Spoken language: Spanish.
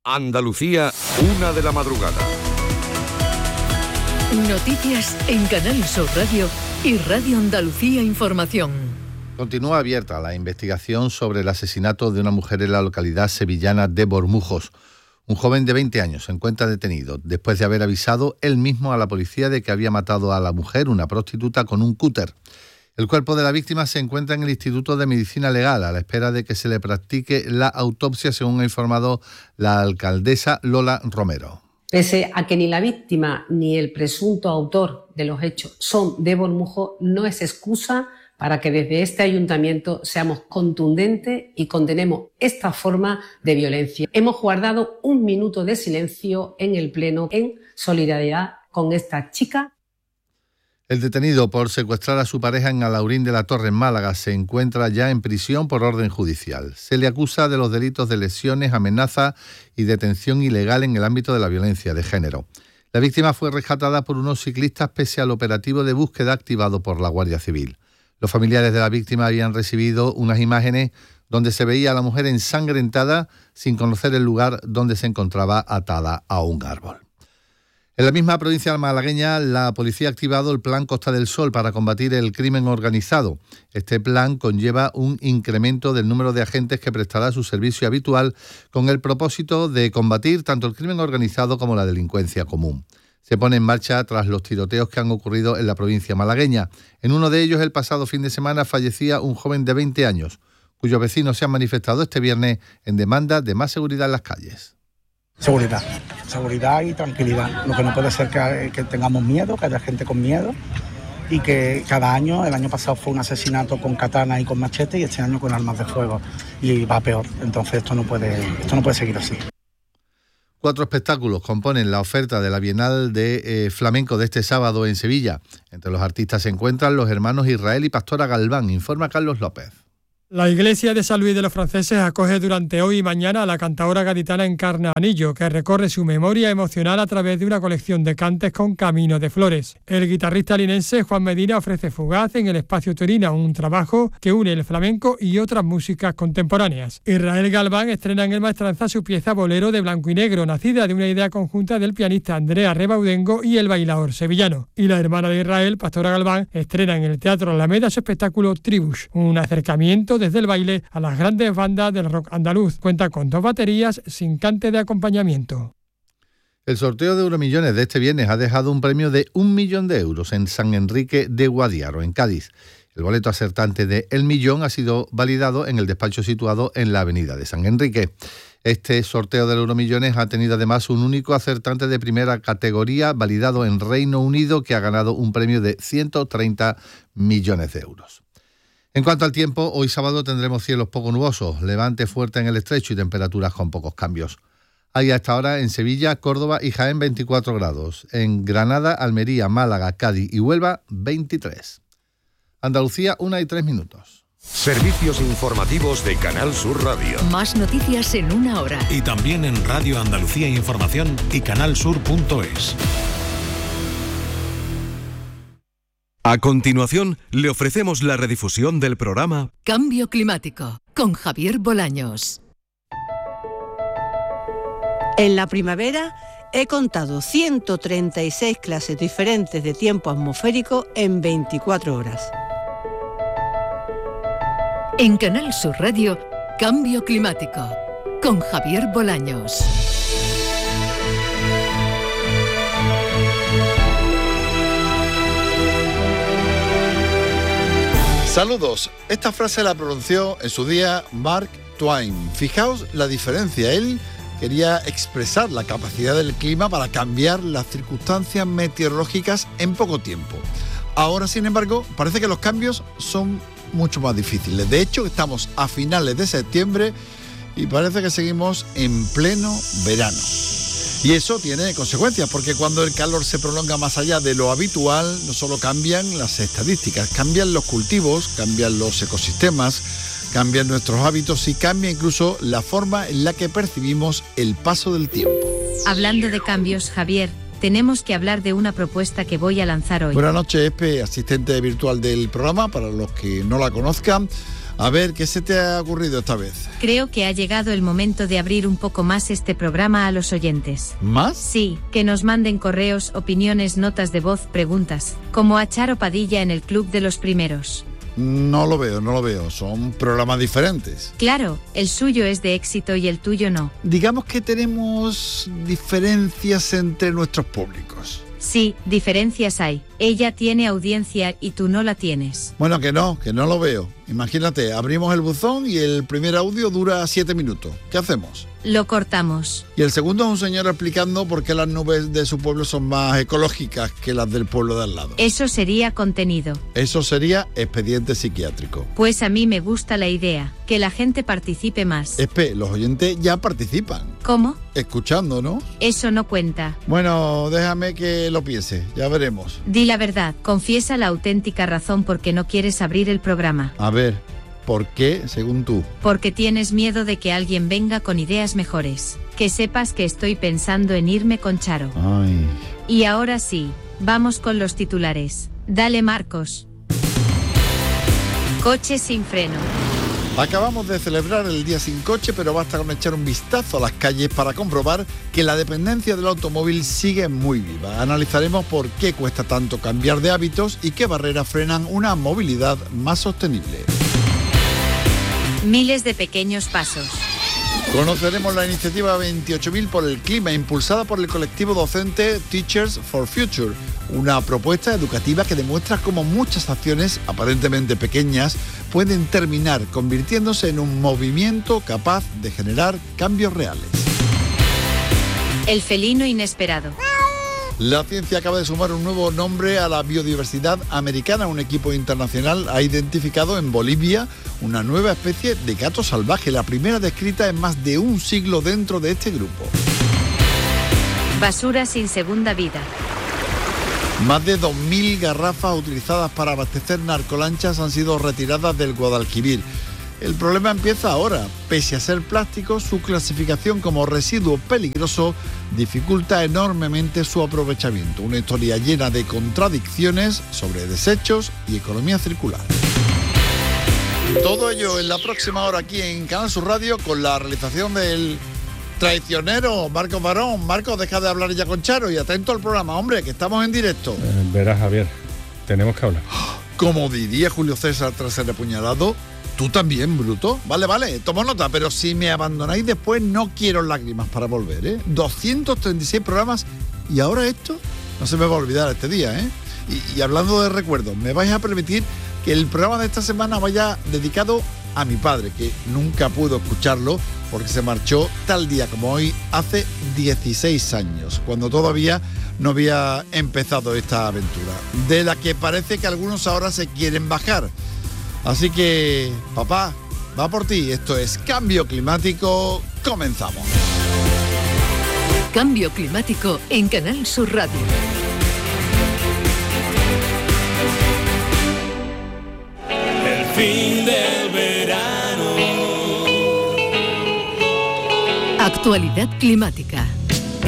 Andalucía, 1 de la madrugada. Noticias en Canal Sur Radio y Radio Andalucía Información. Continúa abierta la investigación sobre el asesinato de una mujer en la localidad sevillana de Bormujos. Un joven de 20 años se encuentra detenido después de haber avisado él mismo a la policía de que había matado a la mujer, una prostituta, con un cúter. El cuerpo de la víctima se encuentra en el Instituto de Medicina Legal a la espera de que se le practique la autopsia, según ha informado la alcaldesa Lola Romero. Pese a que ni la víctima ni el presunto autor de los hechos son de Bormujos, no es excusa para que desde este ayuntamiento seamos contundentes y condenemos esta forma de violencia. Hemos guardado 1 minuto de silencio en el Pleno en solidaridad con esta chica. El detenido por secuestrar a su pareja en Alhaurín de la Torre, en Málaga, se encuentra ya en prisión por orden judicial. Se le acusa de los delitos de lesiones, amenaza y detención ilegal en el ámbito de la violencia de género. La víctima fue rescatada por unos ciclistas pese al operativo de búsqueda activado por la Guardia Civil. Los familiares de la víctima habían recibido unas imágenes donde se veía a la mujer ensangrentada sin conocer el lugar donde se encontraba atada a un árbol. En la misma provincia malagueña, la policía ha activado el Plan Costa del Sol para combatir el crimen organizado. Este plan conlleva un incremento del número de agentes que prestará su servicio habitual con el propósito de combatir tanto el crimen organizado como la delincuencia común. Se pone en marcha tras los tiroteos que han ocurrido en la provincia malagueña. En uno de ellos, el pasado fin de semana, fallecía un joven de 20 años, cuyos vecinos se han manifestado este viernes en demanda de más seguridad en las calles. Seguridad y tranquilidad. Lo que no puede ser que tengamos miedo, que haya gente con miedo y que cada año, el año pasado fue un asesinato con katana y con machete y este año con armas de fuego y va peor. Entonces esto no puede seguir así. 4 espectáculos componen la oferta de la Bienal de Flamenco de este sábado en Sevilla. Entre los artistas se encuentran los hermanos Israel y Pastora Galván, informa Carlos López. La iglesia de San Luis de los Franceses acoge durante hoy y mañana a la cantadora gaditana Encarna Anillo, que recorre su memoria emocional a través de una colección de cantes con Camino de Flores. El guitarrista linense Juan Medina ofrece Fugaz en el Espacio Torina, un trabajo que une el flamenco y otras músicas contemporáneas. Israel Galván estrena en el Maestranza su pieza Bolero de blanco y negro, nacida de una idea conjunta del pianista Andrea Rebaudengo y el bailaor sevillano. Y la hermana de Israel, Pastora Galván, estrena en el Teatro Alameda su espectáculo Tribush, un acercamiento desde el baile a las grandes bandas del rock andaluz. Cuenta con 2 baterías sin cante de acompañamiento. El sorteo de Euromillones de este viernes ha dejado un premio de 1 millón de euros en San Enrique de Guadiaro, en Cádiz. El boleto acertante de El Millón ha sido validado en el despacho situado en la avenida de San Enrique. Este sorteo del Euromillones ha tenido además un único acertante de primera categoría validado en Reino Unido, que ha ganado un premio de 130 millones de euros. En cuanto al tiempo, hoy sábado tendremos cielos poco nubosos, levante fuerte en el estrecho y temperaturas con pocos cambios. Hay a esta hora en Sevilla, Córdoba y Jaén 24 grados. En Granada, Almería, Málaga, Cádiz y Huelva 23. Andalucía, 1:03. Servicios informativos de Canal Sur Radio. Más noticias en 1 hora. Y también en Radio Andalucía Información y canalsur.es. A continuación, le ofrecemos la redifusión del programa Cambio Climático, con Javier Bolaños. En la primavera he contado 136 clases diferentes de tiempo atmosférico en 24 horas. En Canal Sur Radio, Cambio Climático, con Javier Bolaños. Saludos. Esta frase la pronunció en su día Mark Twain. Fijaos la diferencia. Él quería expresar la capacidad del clima para cambiar las circunstancias meteorológicas en poco tiempo. Ahora, sin embargo, parece que los cambios son mucho más difíciles. De hecho, estamos a finales de septiembre y parece que seguimos en pleno verano. Y eso tiene consecuencias, porque cuando el calor se prolonga más allá de lo habitual, no solo cambian las estadísticas, cambian los cultivos, cambian los ecosistemas, cambian nuestros hábitos y cambia incluso la forma en la que percibimos el paso del tiempo. Hablando de cambios, Javier, tenemos que hablar de una propuesta que voy a lanzar hoy. Buenas noches, Espe, asistente virtual del programa, para los que no la conozcan. A ver, ¿qué se te ha ocurrido esta vez? Creo que ha llegado el momento de abrir un poco más este programa a los oyentes. ¿Más? Sí, que nos manden correos, opiniones, notas de voz, preguntas, como a Charo Padilla en el Club de los Primeros. No lo veo. Son programas diferentes. Claro, el suyo es de éxito y el tuyo no. Digamos que tenemos diferencias entre nuestros públicos. Sí, diferencias hay. Ella tiene audiencia y tú no la tienes. Bueno, que no lo veo. Imagínate, abrimos el buzón y el primer audio dura 7 minutos. ¿Qué hacemos? Lo cortamos. Y el segundo es un señor explicando por qué las nubes de su pueblo son más ecológicas que las del pueblo de al lado. Eso sería contenido. Eso sería expediente psiquiátrico. Pues a mí me gusta la idea, que la gente participe más. Los oyentes ya participan. ¿Cómo? Escuchando, ¿no? Eso no cuenta. Bueno, déjame que lo piense, ya veremos. Di la verdad, confiesa la auténtica razón por qué no quieres abrir el programa. A ver, ¿por qué, según tú? Porque tienes miedo de que alguien venga con ideas mejores. Que sepas que estoy pensando en irme con Charo. Ay. Y ahora sí, vamos con los titulares. Dale, Marcos. Coche sin freno. Acabamos de celebrar el Día Sin Coche, pero basta con echar un vistazo a las calles para comprobar que la dependencia del automóvil sigue muy viva. Analizaremos por qué cuesta tanto cambiar de hábitos y qué barreras frenan una movilidad más sostenible. Miles de pequeños pasos. Conoceremos la iniciativa 28.000 por el clima, impulsada por el colectivo docente Teachers for Future, una propuesta educativa que demuestra cómo muchas acciones, aparentemente pequeñas, pueden terminar convirtiéndose en un movimiento capaz de generar cambios reales. El felino inesperado. La ciencia acaba de sumar un nuevo nombre a la biodiversidad americana. Un equipo internacional ha identificado en Bolivia una nueva especie de gato salvaje, la primera descrita en más de un siglo dentro de este grupo. Basura sin segunda vida. Más de 2.000 garrafas utilizadas para abastecer narcolanchas han sido retiradas del Guadalquivir. El problema empieza ahora. Pese a ser plástico, su clasificación como residuo peligroso dificulta enormemente su aprovechamiento. Una historia llena de contradicciones sobre desechos y economía circular. Todo ello en la próxima hora aquí en Canal Sur Radio con la realización del traicionero Marcos Barón. Marcos, deja de hablar ya con Charo y atento al programa, hombre, que estamos en directo. Verás, Javier, tenemos que hablar. Como diría Julio César tras ser apuñalado, tú también, bruto. Vale, tomo nota, pero si me abandonáis después no quiero lágrimas para volver, ¿eh? 236 programas y ahora esto no se me va a olvidar este día, ¿eh? Y hablando de recuerdos, me vais a permitir que el programa de esta semana vaya dedicado a mi padre, que nunca pudo escucharlo porque se marchó tal día como hoy hace 16 años, cuando todavía no había empezado esta aventura, de la que parece que algunos ahora se quieren bajar. Así que, papá, va por ti. Esto es Cambio Climático. Comenzamos. Cambio Climático en Canal Sur Radio. El fin del verano. Actualidad climática.